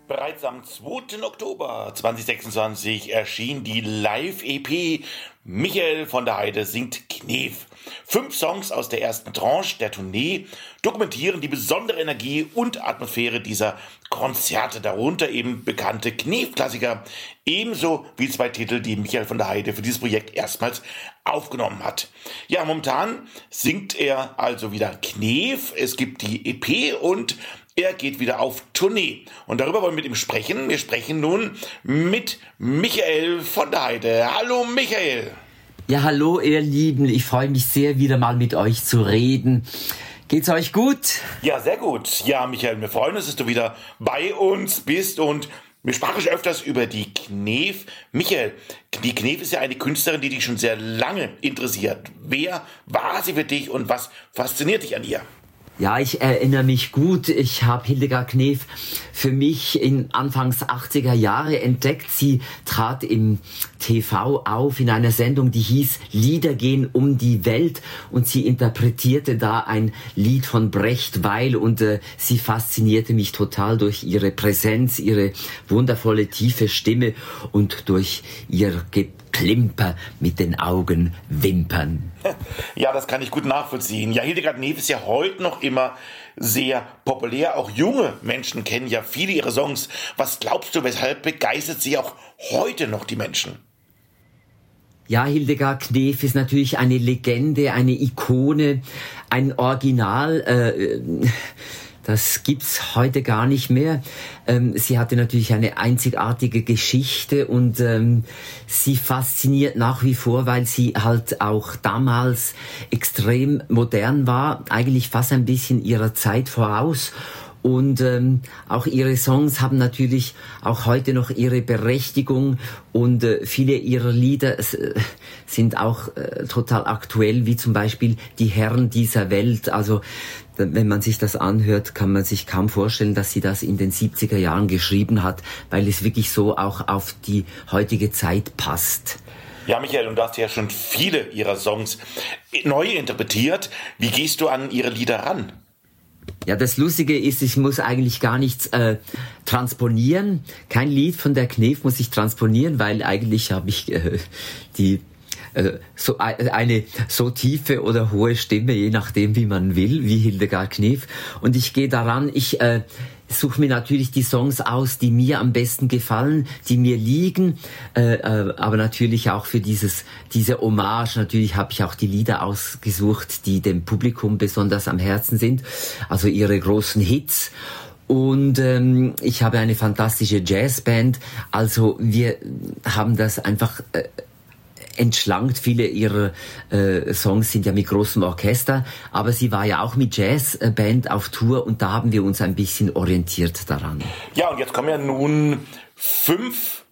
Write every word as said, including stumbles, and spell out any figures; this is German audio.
Bereits am zweiten Oktober zweitausendsechsundzwanzig erschien die Live-E P Michael von der Heide singt Knef. Fünf Songs aus der ersten Tranche der Tournee dokumentieren die besondere Energie und Atmosphäre dieser Konzerte, darunter eben bekannte Knef-Klassiker, ebenso wie zwei Titel, die Michael von der Heide für dieses Projekt erstmals aufgenommen hat. Ja, momentan singt er also wieder Knef, es gibt die E P und er geht wieder auf Tournee. Und darüber wollen wir mit ihm sprechen. Wir sprechen nun mit Michael von der Heide. Hallo Michael. Ja, hallo ihr Lieben. Ich freue mich sehr, wieder mal mit euch zu reden. Geht's euch gut? Ja, sehr gut. Ja, Michael, wir freuen uns, dass du wieder bei uns bist und wir sprachen schon öfters über die Knef. Michael, die Knef ist ja eine Künstlerin, die dich schon sehr lange interessiert. Wer war sie für dich und was fasziniert dich an ihr? Ja, ich erinnere mich gut. Ich habe Hildegard Knef für mich in Anfangs achtziger Jahre entdeckt. Sie trat im T V auf in einer Sendung, die hieß Lieder gehen um die Welt, und sie interpretierte da ein Lied von Brecht Weil, und äh, sie faszinierte mich total durch ihre Präsenz, ihre wundervolle tiefe Stimme und durch ihr Geklimper mit den Augenwimpern. Ja, das kann ich gut nachvollziehen. Ja, Hildegard Knef ist ja heute noch immer sehr populär. Auch junge Menschen kennen ja viele ihrer Songs. Was glaubst du, weshalb begeistert sie auch heute noch die Menschen? Ja, Hildegard Knef ist natürlich eine Legende, eine Ikone, ein Original. Äh, Das gibt's heute gar nicht mehr. Ähm, sie hatte natürlich eine einzigartige Geschichte und ähm, sie fasziniert nach wie vor, weil sie halt auch damals extrem modern war, eigentlich fast ein bisschen ihrer Zeit voraus. Und ähm, auch ihre Songs haben natürlich auch heute noch ihre Berechtigung, und äh, viele ihrer Lieder äh, sind auch äh, total aktuell, wie zum Beispiel Die Herren dieser Welt. Also wenn man sich das anhört, kann man sich kaum vorstellen, dass sie das in den siebziger Jahren geschrieben hat, weil es wirklich so auch auf die heutige Zeit passt. Ja, Michael, und du hast ja schon viele ihrer Songs neu interpretiert. Wie gehst du an ihre Lieder ran? Ja, das Lustige ist, ich muss eigentlich gar nichts äh, transponieren. Kein Lied von der Knef muss ich transponieren, weil eigentlich habe ich äh, die äh, so eine so tiefe oder hohe Stimme, je nachdem wie man will, wie Hildegard Knef. Und ich gehe daran, ich äh, suche mir natürlich die Songs aus, die mir am besten gefallen, die mir liegen, äh, äh, aber natürlich auch für dieses diese Hommage, natürlich habe ich auch die Lieder ausgesucht, die dem Publikum besonders am Herzen sind, also ihre großen Hits. Und ähm, ich habe eine fantastische Jazzband, also wir haben das einfach äh, entschlankt. Viele ihrer äh, Songs sind ja mit großem Orchester, aber sie war ja auch mit Jazzband auf Tour, und da haben wir uns ein bisschen orientiert daran. Ja, und jetzt kommen ja nun fünf